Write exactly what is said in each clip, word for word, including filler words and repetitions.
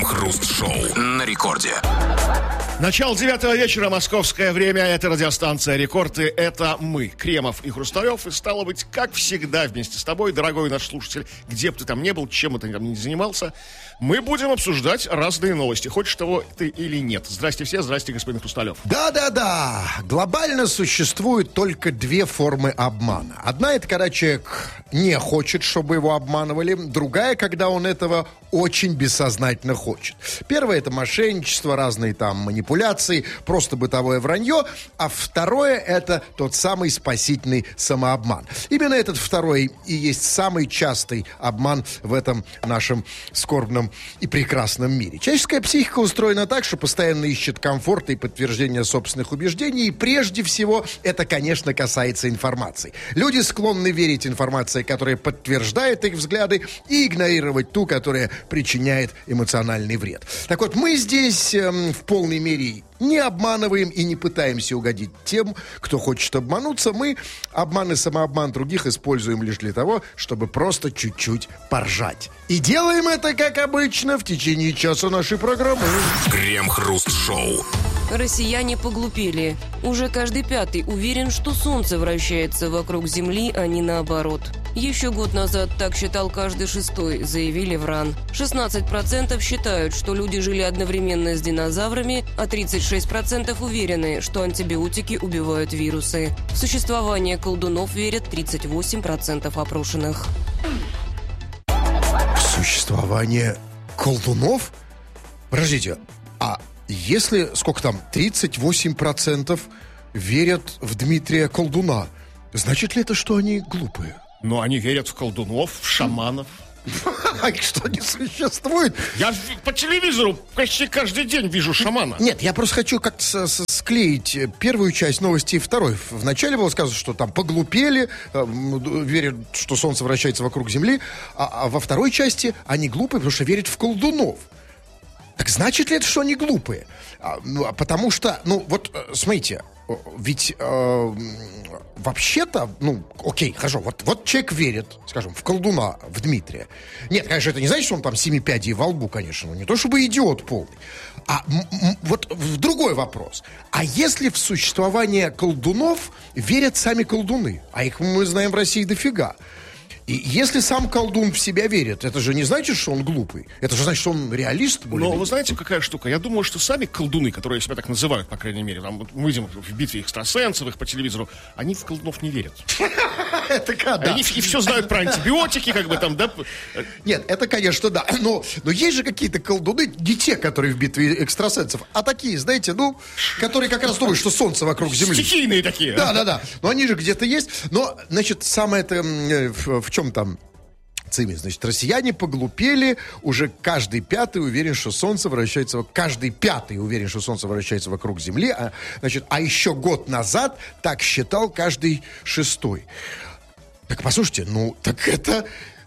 Крем-хруст-шоу на рекорде. Начало девятого вечера, московское время. Это радиостанция «Рекорд», и это мы, Кремов и Хрусталев. И стало быть, как всегда, вместе с тобой, дорогой наш слушатель, где бы ты там ни был, чем бы ты там ни занимался, мы будем обсуждать разные новости, хочешь того ты или нет. Здрасте все, здрасте, господин Хрусталев. Да-да-да, глобально существует только две формы обмана. Одна — это когда человек не хочет, чтобы его обманывали. Другая — когда он этого очень бессознательно хочет. Первое — это мошенничество, разные там манипуляции, просто бытовое вранье. А второе — это тот самый спасительный самообман. Именно этот второй и есть самый частый обман в этом нашем скорбном и прекрасном мире. Человеческая психика устроена так, что постоянно ищет комфорта и подтверждения собственных убеждений. И прежде всего это, конечно, касается информации. Люди склонны верить информации, которая подтверждает их взгляды, и игнорировать ту, которая причиняет эмоциональный вред. Так вот, мы здесь эм, в полной мере не обманываем и не пытаемся угодить тем, кто хочет обмануться. Мы обман и самообман других используем лишь для того, чтобы просто чуть-чуть поржать. И делаем это, как обычно, в течение часа нашей программы. Крем-хруст-шоу. Россияне поглупели. Уже каждый пятый уверен, что Солнце вращается вокруг Земли, а не наоборот. Еще год назад так считал каждый шестой, заявили в РАН. шестнадцать процентов считают, что люди жили одновременно с динозаврами, а тридцать шесть процентов уверены, что антибиотики убивают вирусы. В существование колдунов верят тридцать восемь процентов опрошенных. Существование колдунов? Подождите, а если, сколько там, тридцать восемь процентов верят в Дмитрия Колдуна, значит ли это, что они глупые? Но они верят в колдунов, в шаманов. А что не существует? Я по телевизору почти каждый день вижу шамана. Нет, я просто хочу как-то склеить первую часть новости и второй. Вначале было сказано, что там поглупели, верят, что Солнце вращается вокруг Земли, а, а во второй части они глупые, потому что верят в колдунов. Так значит ли это, что они глупые? А, ну, потому что, ну вот, смотрите, ведь э, вообще-то, ну, окей, хорошо, вот, вот человек верит, скажем, в колдуна, в Дмитрия. Нет, конечно, это не значит, что он там семи пядей во лбу, конечно, ну, не то чтобы идиот полный. А м- м- вот в другой вопрос. А если в существование колдунов верят сами колдуны? А их мы знаем в России дофига. И если сам колдун в себя верит, это же не значит, что он глупый. Это же значит, что он реалист. Но вы знаете, какая штука? Я думаю, что сами колдуны, которые себя так называют, по крайней мере, там, вот мы видим в битве экстрасенсов, их по телевизору, они в колдунов не верят. Это когда? Они и все знают про антибиотики, как бы там, да? Нет, это, конечно, да. Но, но есть же какие-то колдуны, не те, которые в битве экстрасенсов, а такие, знаете, ну, которые как раз думают, что Солнце вокруг Земли. Стихийные такие. Да, да, да. Но они же где-то есть. Но, значит, самое-то в, в чем там цимис? Значит, россияне поглупели, уже каждый пятый уверен, что Солнце вращается, каждый пятый уверен, что Солнце вращается вокруг Земли, а, значит, а еще год назад так считал каждый шестой. Так послушайте, ну, так это,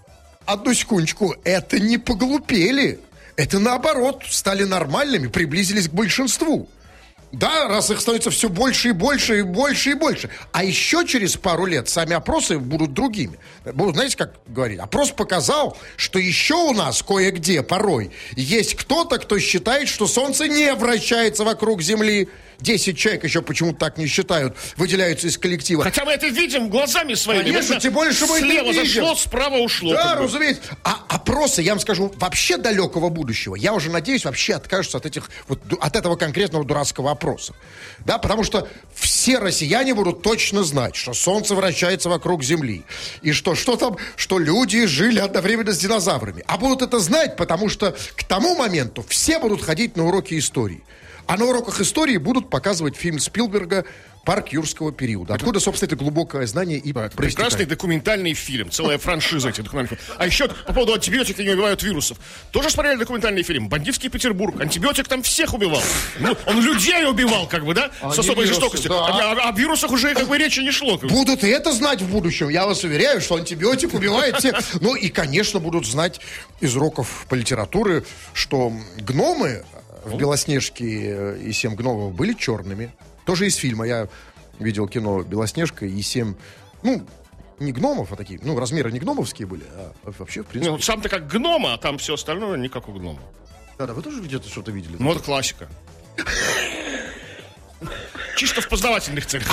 одну секундочку, это не поглупели, это наоборот, стали нормальными, приблизились к большинству. Да, раз их становится все больше и больше, и больше, и больше. А еще через пару лет сами опросы будут другими. Будут, знаете, как говорить? Опрос показал, что еще у нас кое-где порой есть кто-то, кто считает, что Солнце не вращается вокруг Земли. Десять человек еще почему-то так не считают, выделяются из коллектива. Хотя мы это видим глазами своими. Конечно, тем более, что мы это слева видим. зашло, справа ушло. Да, разумеется. А опросы, я вам скажу, вообще далекого будущего, я уже надеюсь, вообще откажутся от этих, вот, от этого конкретного дурацкого опроса. Да, потому что все россияне будут точно знать, что Солнце вращается вокруг Земли. И что, что там, что люди жили одновременно с динозаврами. А будут это знать, потому что к тому моменту все будут ходить на уроки истории. А на уроках истории будут показывать фильм Спилберга «Парк юрского периода». Откуда, собственно, это глубокое знание и да, прекрасный документальный фильм, целая франшиза этих документальных фильмов. А еще по поводу антибиотиков не убивают вирусов. Тоже смотрели документальный фильм «Бандитский Петербург». Антибиотик там всех убивал. Ну, он людей убивал, как бы, да? А с особой вирусы, жестокостью. да. А, а о вирусах уже как бы речи не шло. Будут и это знать в будущем. Я вас уверяю, что антибиотик убивает всех. Ну и, конечно, будут знать из уроков по литературе, что гномы в «Белоснежке» и «Семь гномов» были черными. Тоже из фильма. Я видел кино «Белоснежка» и «Семь...» Ну, не гномов, а такие... Ну, размеры не гномовские были, а вообще, в принципе... Ну, сам-то как гнома, а там все остальное не как у гнома. Да-да, вы тоже где-то что-то видели? Ну, это классика. Чисто в познавательных целях.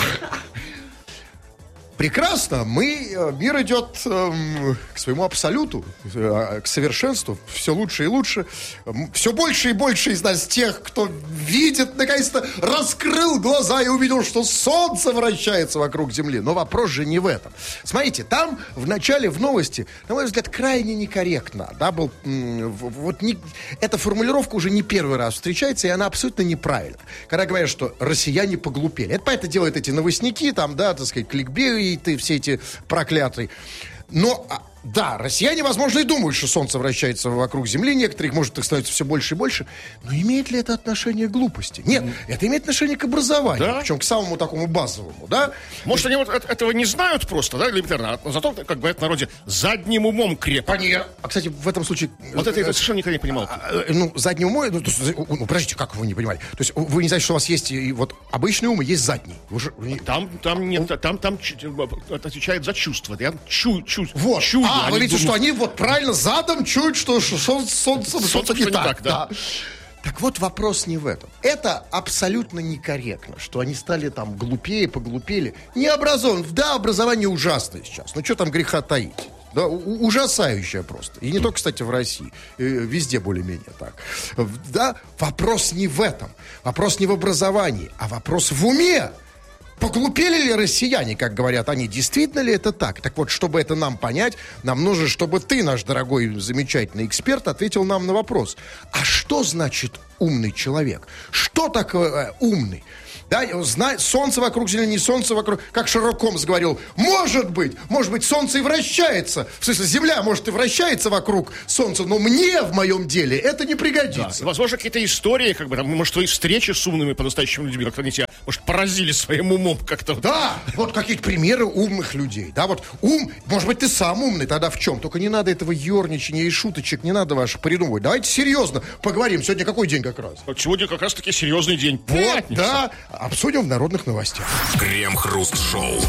Прекрасно, мы, мир идет эм, к своему абсолюту, э, к совершенству, все лучше и лучше. Все больше и больше из нас тех, кто видит, наконец-то раскрыл глаза и увидел, что солнце вращается вокруг Земли. Но вопрос же не в этом. Смотрите, там в начале, в новости, на мой взгляд, крайне некорректно. Да, был, м, вот не, эта формулировка уже не первый раз встречается, и она абсолютно неправильна. Когда говорят, что россияне поглупели. Это, понятно, делают эти новостники, там, да, так сказать, кликбей, ты все эти проклятые. Но, да, россияне, возможно, и думают, что солнце вращается вокруг Земли. Некоторых, может, их становится все больше и больше. Но имеет ли это отношение к глупости? Нет, mm. это имеет отношение к образованию. Да? Причем к самому такому базовому, да? Может, они вот этого не знают просто, да, элементарно. А зато, как говорят в народе, задним умом крепко. Понятно. А, кстати, в этом случае... Вот это я совершенно никогда не понимал. А, ну, задним умом... Ну, ну, подождите, как вы не понимали? То есть вы не знаете, что у вас есть и вот обычный ум и есть задний? Вы же... Там, там нет, там, там отвечает за чувства. Я чу, чу, вот. чую. А, вы видите, что они вот правильно задом чуют, что солнце, солнце, солнце не, не так. так да. Да. Так вот, вопрос не в этом. Это абсолютно некорректно, что они стали там глупее, поглупели. Не образован. Да, образование ужасное сейчас. Ну, что там греха таить? Да, у- ужасающее просто. И не только, кстати, в России. Везде более-менее так. Да, вопрос не в этом. Вопрос не в образовании, а вопрос в уме. Поглупели ли россияне, как говорят они? Действительно ли это так? Так вот, чтобы это нам понять, нам нужно, чтобы ты, наш дорогой, замечательный эксперт, ответил нам на вопрос. А что значит умный человек? Что такое э, умный? Да, знать, солнце вокруг Земли, не солнце вокруг, как Шерлок Холмс говорил, может быть, может быть, солнце и вращается, в смысле, Земля, может, и вращается вокруг солнца, но мне в моем деле это не пригодится. Да. Возможно, какие-то истории, как бы, там, может, твои встречи с умными по-настоящими людьми, как-то они тебя, может, поразили своим умом как-то. Да, вот какие-то примеры умных людей, да, вот ум, может быть, ты сам умный, тогда в чем? Только не надо этого ерничания и шуточек, не надо ваших придумывать. Давайте серьезно поговорим. Сегодня какой день как раз? Сегодня как раз-таки серьезный день. Вот, да. Обсудим в народных новостях. Крем-хруст-шоу.